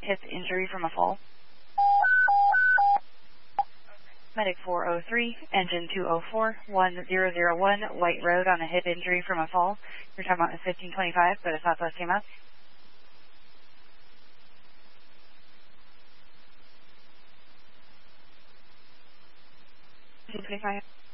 hip injury from a fall. Medic 403, engine 204, 1001, White Road on a hip injury from a fall. You're talking about 1525, but a Southwest came up. 1525.